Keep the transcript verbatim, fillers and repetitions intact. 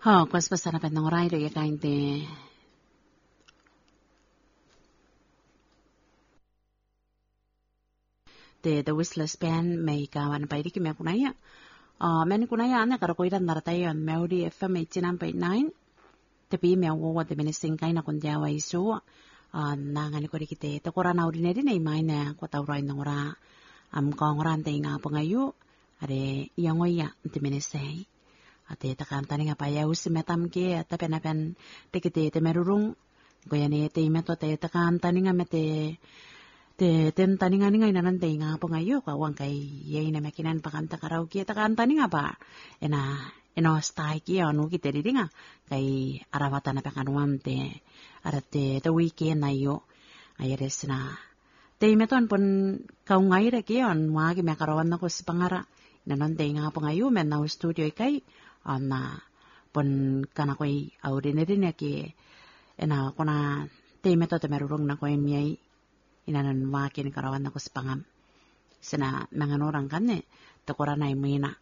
Ha, questo sta per non rai che kainte. The the Whistler's band may kawan pa iki me kunaya. Ah, men kunaya ana karo koiran naratayon Melody F M eighty-nine point nine. Tapi me wo de menising kaina kun jawa isu. Ah, na ngani ko dikite. To korana ordinary nei mai na ko tawrai nora. Am kong ran te nga pangayu. Are yang oya te menisei. Ate takam tani nga paya usi metam ke ata penapen tikite te merurung goyane te meto te takam tani nga mete te ten tani nga nga inanan te nga po ngayo ka wang kay yay na makinan pakanta karaoke takam tani nga ba ena eno stay ki anu ki te nga kay arawata na pakanuam te arate the weekend na yo ayres na te meton pon kaungay re ki on wagi makarawan na ko si pangara nanon te nga po ngayo men na studio kay na pon kana koy ordinary na ki ena kona te meto te merurong na koy miyay inanan makin karawan na ko sa pangam sina mga norang kane to kora na imina